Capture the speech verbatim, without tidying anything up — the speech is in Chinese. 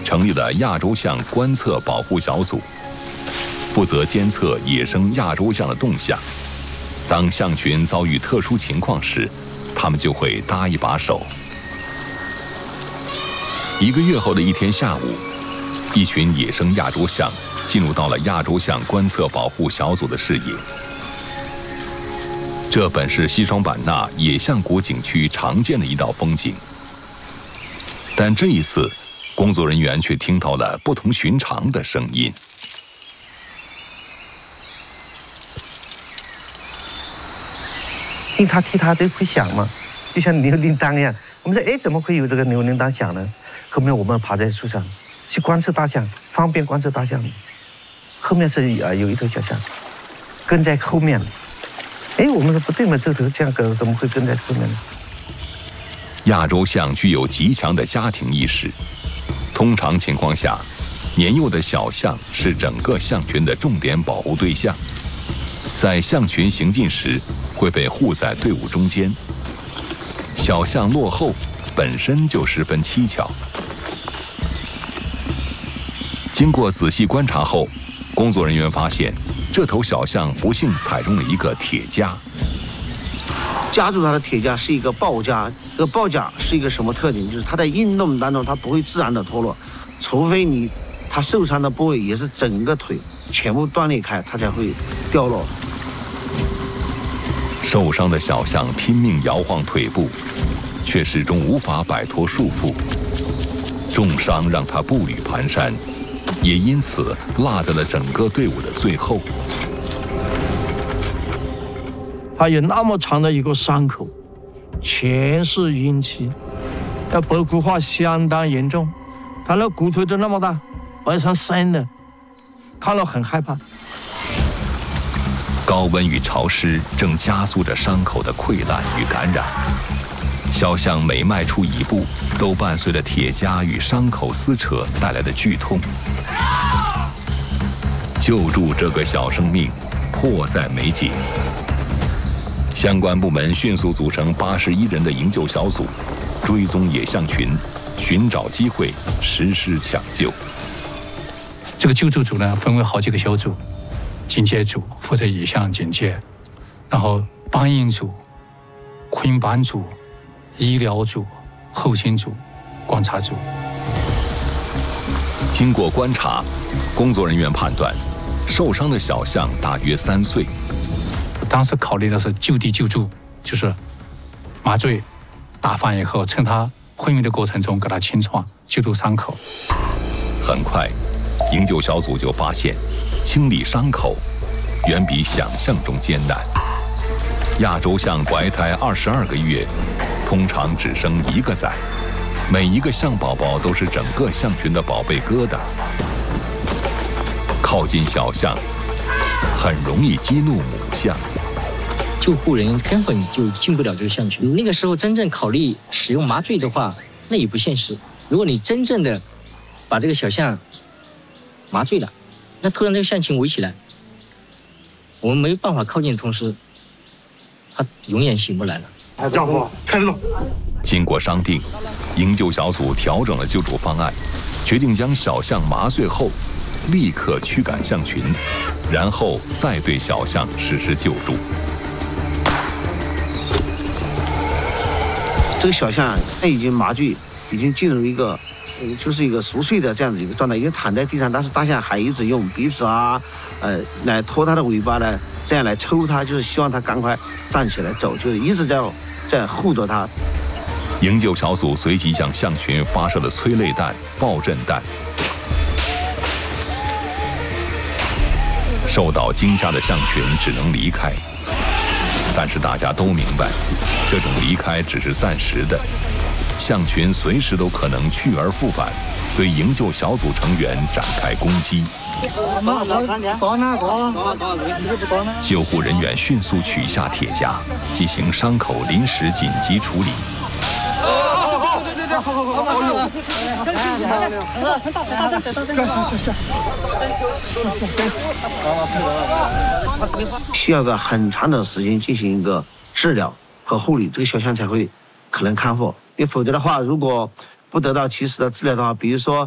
成立了亚洲象观测保护小组，负责监测野生亚洲象的动向。当象群遭遇特殊情况时，他们就会搭一把手。一个月后的一天下午，一群野生亚洲象进入到了亚洲象观测保护小组的视野。这本是西双版纳野象谷景区常见的一道风景，但这一次，工作人员却听到了不同寻常的声音。 听它踢它就会响嘛，就像牛铃铛一样。我们说，哎，怎么会有这个牛铃铛响呢？后面我们爬在树上去观测大象，方便观测大象。后面是呃有一头小象跟在后面。哎，我们说不对嘛，这头象狗怎么会跟在后面呢？ 亚洲象具有极强的家庭意识，通常情况下，年幼的小象是整个象群的重点保护对象，在象群行进时会被护在队伍中间。小象落后本身就十分蹊跷。经过仔细观察后，工作人员发现，这头小象不幸踩中了一个铁夹。 夹住它的铁夹是一个抱夹，这个抱夹是一个什么特点？就是它在运动当中它不会自然的脱落，除非你它受伤的部位也是整个腿全部断裂开，它才会掉落。 受伤的小象拼命摇晃腿部，却始终无法摆脱束缚。重伤让他步履蹒跚，也因此落在了整个队伍的最后。 他有那么长的一个伤口，全是淤青，那白骨化相当严重。他那骨头都那么大，白成深的，看了很害怕。 高温与潮湿正加速着伤口的溃烂与感染，小象每迈出一步，都伴随着铁夹与伤口撕扯带来的剧痛。救助这个小生命，迫在眉睫。相关部门迅速组成八十一人的营救小组，追踪野象群，寻找机会，实施抢救。 这个救助组呢，分为好几个小组。警戒组负责野象警戒，然后帮应组、捆绑组、医疗组、后勤组、观察组。 经过观察，工作人员判断，受伤的小象大约三岁。 当时考虑的是就地救助，就是麻醉打放以后，趁它昏迷的过程中给它清创，救助伤口。 很快，营救小组就发现，清理伤口远比想象中艰难。亚洲象怀胎二十二个月，通常只生一个崽，每一个象宝宝都是整个象群的宝贝疙瘩。靠近小象，很容易激怒母象。 救护人员根本就进不了这个象群。那个时候真正考虑使用麻醉的话，那也不现实。如果你真正的把这个小象麻醉了，那突然这个象群围起来，我们没有办法靠近的同时，它永远醒不来了。 丈夫，看着。 经过商定，营救小组调整了救助方案，决定将小象麻醉后，立刻驱赶象群，然后再对小象实施救助。 这个小象它已经麻醉，已经进入一个，嗯，就是一个熟睡的这样子一个状态，已经躺在地上，但是大象还一直用鼻子啊，呃，来拖它的尾巴呢，这样来抽它，就是希望它赶快站起来走，就是一直在在护着它。 营救小组随即向象群发射了催泪弹、爆震弹。受到惊吓的象群只能离开，但是大家都明白，这种离开只是暂时的，象群随时都可能去而复返，对营救小组成员展开攻击。救护人员迅速取下铁夹，进行伤口临时紧急处理。 需要个很长的时间进行一个治疗和护理，这个小象才会可能康复。你否则的话，如果不得到及时的治疗的话，比如说